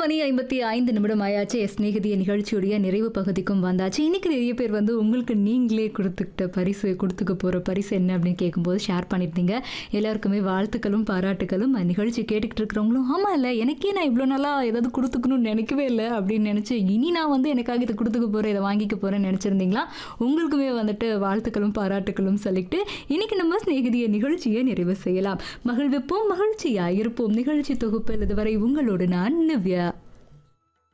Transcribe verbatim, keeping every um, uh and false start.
மணி ஐம்பத்தி ஐந்து நிமிடம் ஆயாச்சு. ஸ்நேகிதிய நிகழ்ச்சியுடைய நிறைவு பகுதிக்கும் வந்தாச்சு. இன்னைக்கு நிறைய பேர் வந்து உங்களுக்கு நீங்களே கொடுத்துக்கிட்ட பரிசு கொடுத்துக்க போகிற பரிசு என்ன அப்படின்னு கேட்கும்போது ஷேர் பண்ணியிருந்தீங்க. எல்லாருக்குமே வாழ்த்துக்களும் பாராட்டுகளும். நிகழ்ச்சி கேட்டுக்கிட்டு இருக்கிறவங்களும் ஆமாம் இல்லை எனக்கே நான் இவ்வளோ நாளாக ஏதாவது கொடுத்துக்கணும்னு நினைக்கவே இல்லை அப்படின்னு நினச்சி இனி நான் வந்து எனக்காக இதை கொடுத்துக்க போகிறேன் இதை வாங்கிக்க போகிறேன்னு நினச்சிருந்தீங்களா? உங்களுக்குமே வந்துட்டு வாழ்த்துக்களும் பாராட்டுகளும் சொல்லிட்டு இன்னைக்கு நம்ம ஸ்நேகிதிய நிகழ்ச்சியை நிறைவு செய்யலாம். மகிழ்விப்போம், மகிழ்ச்சியாக இருப்போம். நிகழ்ச்சி தொகுப்பில் இதுவரை உங்களோடு நான் நிவ்யா.